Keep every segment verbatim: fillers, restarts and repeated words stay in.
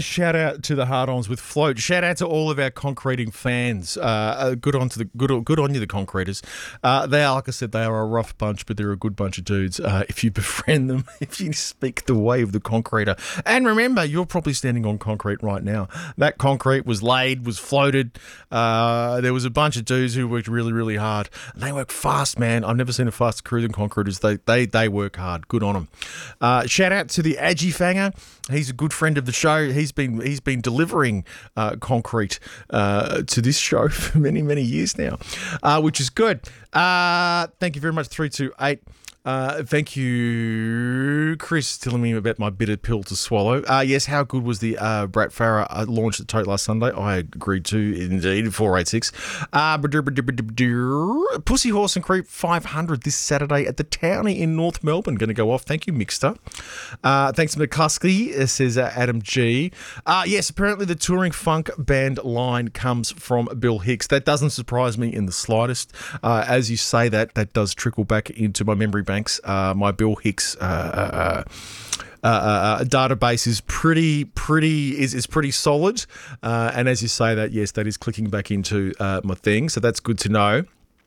shout out to the hard-ons with Float. Shout out to all of our concreting fans. Uh, uh, good on to the good, good on you, the concreters. Uh, they are, like I said, they are a rough bunch, but they're a good bunch of dudes. Uh, if you befriend them, if you speak the way of the concreter, and remember, you're probably standing on concrete right now. That concrete was laid, was floated. Uh, there was a bunch of dudes who worked really, really hard. They work fast, man. I've never seen a faster crew than concreters. They, they, they work hard. Good on them. Uh, shout out to the Agi Fanger. He's a good friend of the show. He's been he's been delivering uh, concrete uh, to this show for many, many years now, uh, which is good. Uh, thank you very much, three two eight. Uh, thank you, Chris, telling me about my bitter pill to swallow. Uh, yes, how good was the uh, Brat Farah uh, launch at Tote last Sunday? I agreed to, indeed, four eight six. Uh, Pussy Horse and Creep five hundred this Saturday at the Townie in North Melbourne. Going to go off. Thank you, Mixter. Uh, thanks, McCluskey, says uh, Adam G. Uh, yes, apparently the touring funk band line comes from Bill Hicks. That doesn't surprise me in the slightest. Uh, as you say that, that does trickle back into my memory banks. Uh, my Bill Hicks uh, uh, uh, uh, database is pretty, pretty is, is pretty solid. Uh, and as you say that, yes, that is clicking back into uh, my thing. So that's good to know.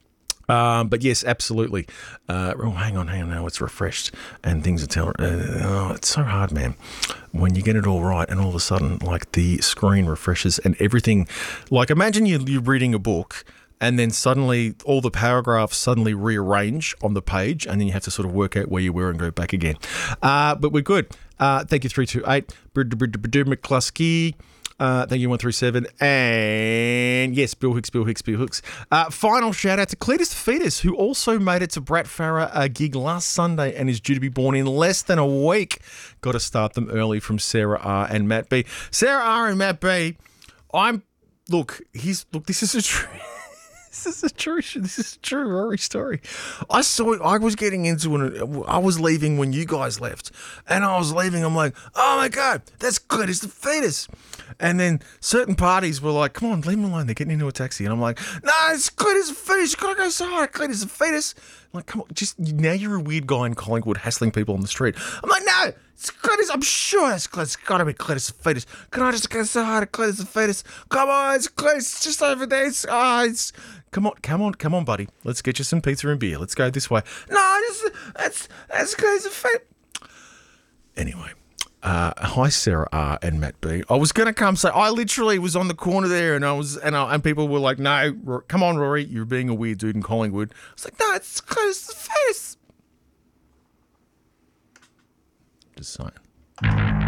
Um, but yes, absolutely. Uh, oh, hang on, hang on. Now it's refreshed and things are telling. Uh, oh, it's so hard, man. When you get it all right, and all of a sudden, like the screen refreshes and everything. Like imagine you, you're reading a book. And then suddenly all the paragraphs suddenly rearrange on the page, and then you have to sort of work out where you were and go back again. Uh, but we're good. Uh, thank you, three two eight. McCluskey. Uh, thank you, one three seven. And yes, Bill Hicks, Bill Hicks, Bill Hicks. Uh, final shout out to Cletus the Fetus, who also made it to Brat Farah uh, gig last Sunday and is due to be born in less than a week. Got to start them early from Sarah R and Matt B. Sarah R and Matt B. I'm, look, he's, look, this is a true. This is a true. This is a true Rory story. I saw. I was getting into it. I was leaving when you guys left, and I was leaving. I'm like, oh my god, that's Cletus the Fetus. And then certain parties were like, come on, leave him alone. They're getting into a taxi, and I'm like, no, it's Cletus the Fetus. You gotta go say hi, Cletus the Fetus. I'm like, come on, just now you're a weird guy in Collingwood hassling people on the street. I'm like, no, it's Cletus. I'm sure it's Cletus. It's gotta be Cletus the Fetus. Can I just go say hi to Cletus the Fetus? Come on, it's Cletus. It's just over there. It's, oh, it's. Come on, come on, come on, buddy. Let's get you some pizza and beer. Let's go this way. No, just, that's that's Cletus the Fetus. Anyway. Uh, hi, Sarah R and Matt B. I was going to come say, I literally was on the corner there and I was, and I, and people were like, no, R- come on, Rory, you're being a weird dude in Collingwood. I was like, no, it's Cletus the Fetus. Just saying.